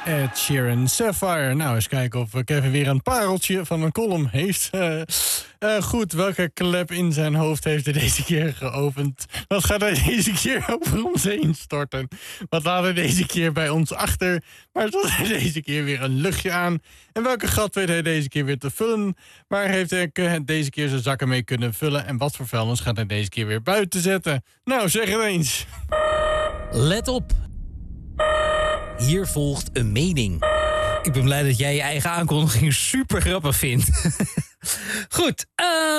Ed Sheeran, Sapphire. Nou, eens kijken of Kevin weer een pareltje van een column heeft. Goed, welke klep in zijn hoofd heeft hij deze keer geopend? Wat gaat hij deze keer over ons heen storten? Wat laat hij deze keer bij ons achter? Maar zat hij deze keer weer een luchtje aan? En welke gat weet hij deze keer weer te vullen? Waar heeft hij deze keer zijn zakken mee kunnen vullen? En wat voor vuilnis gaat hij deze keer weer buiten zetten? Nou, zeg het eens. Let op. Hier volgt een mening. Ik ben blij dat jij je eigen aankondiging super grappig vindt. Goed,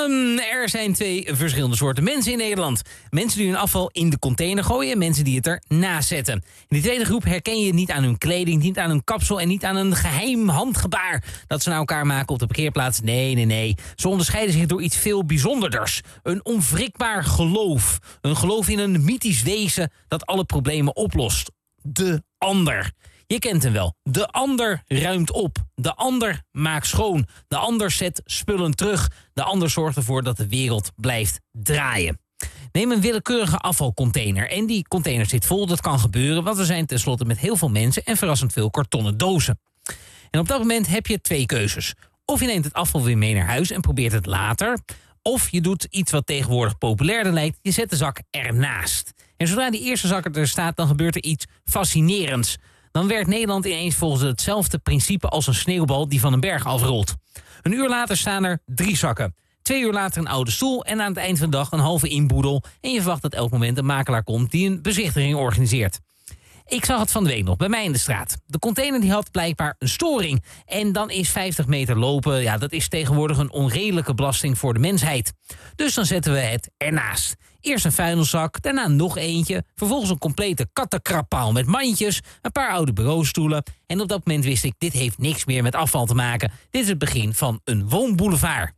er zijn 2 verschillende soorten mensen in Nederland. Mensen die hun afval in de container gooien en mensen die het ernaast zetten. In die tweede groep herken je niet aan hun kleding, niet aan hun kapsel en niet aan een geheim handgebaar dat ze naar elkaar maken op de parkeerplaats. Nee. Ze onderscheiden zich door iets veel bijzonderders. Een onwrikbaar geloof. Een geloof in een mythisch wezen dat alle problemen oplost. De ander. Je kent hem wel. De ander ruimt op. De ander maakt schoon. De ander zet spullen terug. De ander zorgt ervoor dat de wereld blijft draaien. Neem een willekeurige afvalcontainer. En die container zit vol. Dat kan gebeuren, want er zijn tenslotte met heel veel mensen en verrassend veel kartonnen dozen. En op dat moment heb je 2 keuzes. Of je neemt het afval weer mee naar huis en probeert het later. Of je doet iets wat tegenwoordig populairder lijkt. Je zet de zak ernaast. En zodra die eerste zak er staat, dan gebeurt er iets fascinerends. Dan werkt Nederland ineens volgens hetzelfde principe als een sneeuwbal die van een berg afrolt. Een uur later staan er 3 zakken. 2 uur later een oude stoel en aan het eind van de dag een halve inboedel. En je verwacht dat elk moment een makelaar komt die een bezichtiging organiseert. Ik zag het van de week nog bij mij in de straat. De container die had blijkbaar een storing. En dan is 50 meter lopen, ja, dat is tegenwoordig een onredelijke belasting voor de mensheid. Dus dan zetten we het ernaast. Eerst een vuilniszak, daarna nog eentje. Vervolgens een complete kattenkrabpaal met mandjes, een paar oude bureaustoelen. En op dat moment wist ik, dit heeft niks meer met afval te maken. Dit is het begin van een woonboulevard.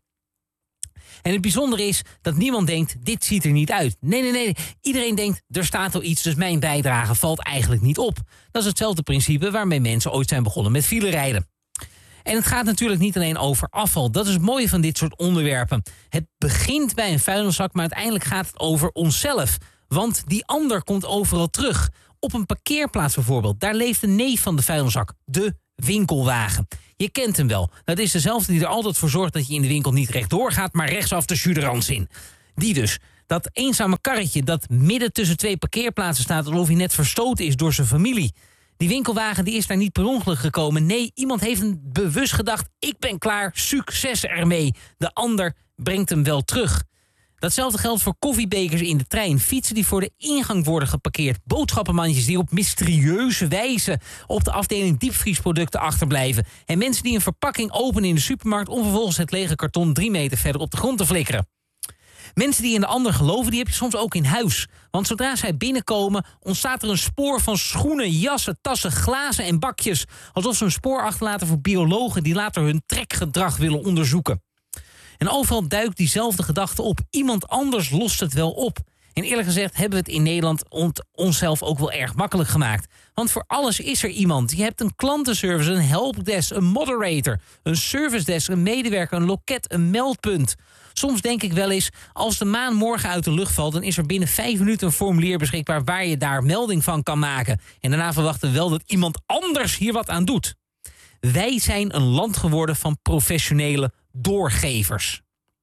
En het bijzondere is dat niemand denkt, dit ziet er niet uit. Nee. Iedereen denkt, er staat al iets, dus mijn bijdrage valt eigenlijk niet op. Dat is hetzelfde principe waarmee mensen ooit zijn begonnen met filerijden. En het gaat natuurlijk niet alleen over afval. Dat is het mooie van dit soort onderwerpen. Het begint bij een vuilniszak, maar uiteindelijk gaat het over onszelf. Want die ander komt overal terug. Op een parkeerplaats bijvoorbeeld, daar leeft de neef van de vuilniszak, de winkelwagen. Je kent hem wel. Dat is dezelfde die er altijd voor zorgt dat je in de winkel niet rechtdoor gaat, maar rechtsaf de chuderans in. Die dus. Dat eenzame karretje dat midden tussen 2 parkeerplaatsen staat, alsof hij net verstoten is door zijn familie. Die winkelwagen die is daar niet per ongeluk gekomen. Nee, iemand heeft bewust gedacht, ik ben klaar, succes ermee. De ander brengt hem wel terug. Datzelfde geldt voor koffiebekers in de trein, fietsen die voor de ingang worden geparkeerd, boodschappenmandjes die op mysterieuze wijze op de afdeling diepvriesproducten achterblijven en mensen die een verpakking openen in de supermarkt om vervolgens het lege karton 3 meter verder op de grond te flikkeren. Mensen die in de ander geloven, die heb je soms ook in huis. Want zodra zij binnenkomen, ontstaat er een spoor van schoenen, jassen, tassen, glazen en bakjes. Alsof ze een spoor achterlaten voor biologen die later hun trekgedrag willen onderzoeken. En overal duikt diezelfde gedachte op. Iemand anders lost het wel op. En eerlijk gezegd hebben we het in Nederland onszelf ook wel erg makkelijk gemaakt. Want voor alles is er iemand. Je hebt een klantenservice, een helpdesk, een moderator, een servicedesk, een medewerker, een loket, een meldpunt. Soms denk ik wel eens, als de maan morgen uit de lucht valt, dan is er binnen 5 minuten een formulier beschikbaar waar je daar melding van kan maken. En daarna verwachten we wel dat iemand anders hier wat aan doet. Wij zijn een land geworden van professionele doorgevers.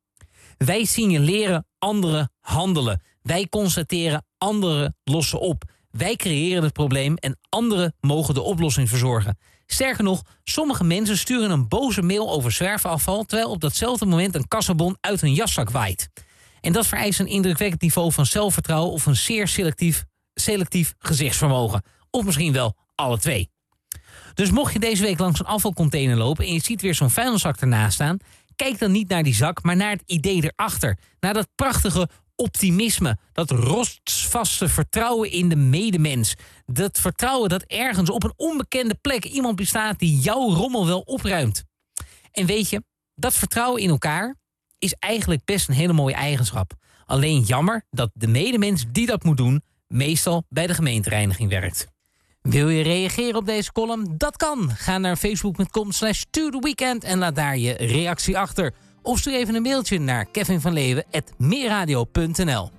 Wij signaleren, anderen handelen. Wij constateren, anderen lossen op. Wij creëren het probleem en anderen mogen de oplossing verzorgen. Sterker nog, sommige mensen sturen een boze mail over zwerfafval, terwijl op datzelfde moment een kassabon uit hun jaszak waait. En dat vereist een indrukwekkend niveau van zelfvertrouwen of een zeer selectief gezichtsvermogen. Of misschien wel alle 2. Dus mocht je deze week langs een afvalcontainer lopen en je ziet weer zo'n vuilniszak ernaast staan, kijk dan niet naar die zak, maar naar het idee erachter. Naar dat prachtige optimisme, dat rotsvaste vertrouwen in de medemens. Dat vertrouwen dat ergens op een onbekende plek iemand bestaat die jouw rommel wel opruimt. En weet je, dat vertrouwen in elkaar is eigenlijk best een hele mooie eigenschap. Alleen jammer dat de medemens die dat moet doen meestal bij de gemeentereiniging werkt. Wil je reageren op deze column? Dat kan. Ga naar facebook.com/totheweekend en laat daar je reactie achter. Of stuur even een mailtje naar kevinvanleeuwen@meerradio.nl.